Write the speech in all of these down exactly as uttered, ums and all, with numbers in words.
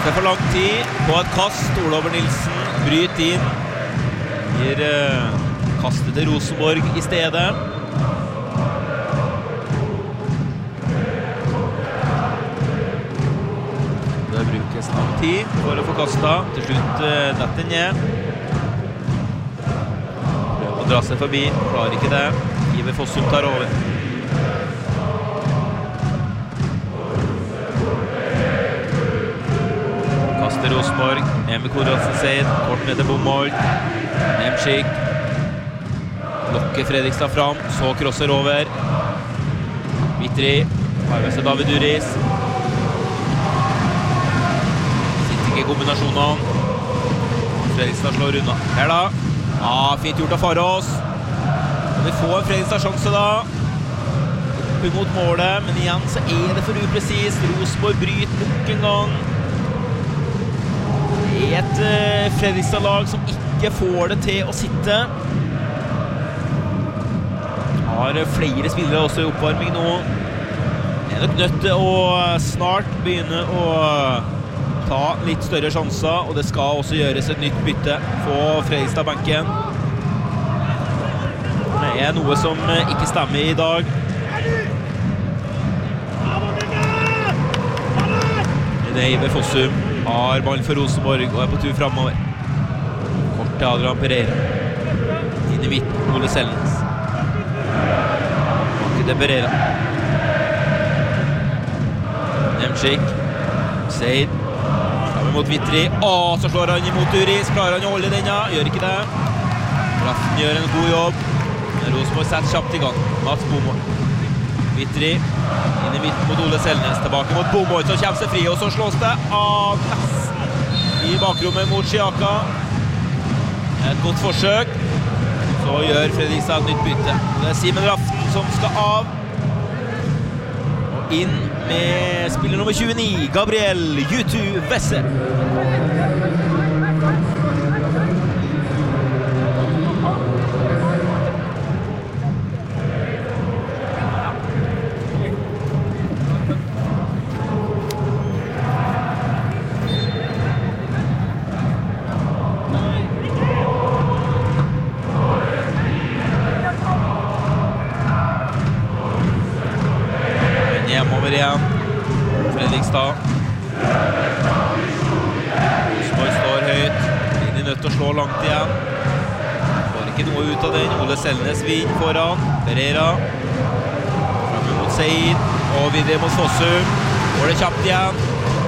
Det for lang tid på et kast. Olav Nilsen bryter inn. Gir eh, kastet til Rosenborg i stedet. Det brukes lang tid for å få kastet. Til slutt eh, dette ned. Prøver å dra seg forbi. Klarer ikke det. Iver Fossum tar over. Rosenborg, Emil Konradsen Seid, kort ned til Bomholt, Nemchik, lokker Fredrikstad fram, så krosser over, Vitri, har med seg David Uris, sitter ikke i kombinasjonene, Fredrikstad slår unna, her da, ja, fint gjort av Farås, vi får en Fredrikstad-sjanse da, opp imot målet, men igjen så er det for upresist, Rosenborg bryter nok en gang, et uh, Fredrikstad-lag som ikke får det til å sitte. Har flere spillere også i oppvarming nå. Er nok nødt til å snart begynne å ta litt større sjanser, og det skal også gjøres et nytt bytte på Fredrikstad-banken. Det er noe som ikke stemmer i dag. Det er Iver Fossum. Har ballen for Rosenborg og er på tur fremover. Kort til Adrian Pereira. Inn i midten, Ole Selnes. Bakke til Pereira. Nemchik. Seid. Sammen mot Vitri. Åh, så slår han imot Uris. Klarer han å holde denne? Gjør ikke det. Raften gjør en god jobb. Men Rosenborg setter kjapt i gang. Mats Bomholt. Vitri inn i midten mot Ole Selnes, tilbake mot Bomholt, så kommer seg fri, og så slås det av nesten i bakrommet mot Xiaka. Et godt forsøk, så gjør Fredrikstad et nytt bytte. Det er Simen Raften som skal av, og inn med spiller nummer tjueni, Gabriel Jutu Vesse. Hjemover igjen, Fredrikstad. Rosenborg står høyt, Linje nødt til å slå langt igjen. Får ikke noe ut av den, Ole Selnes vinner foran, Pereira. Fremme mot Seid, og videre mot Fossum. Går det kjapt igjen.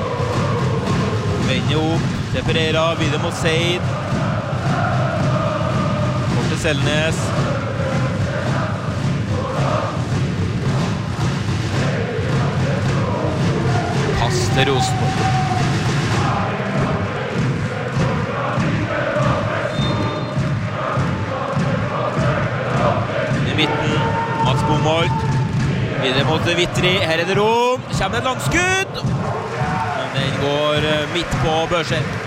Vender opp til Pereira, videre mot Seid. Kort til Selnes. Til Rosenborg. I midten, Mats Bomholt. Videre mot Vitri. Her er det rom. Kommer et langskudd. Men den går midt på Børsel.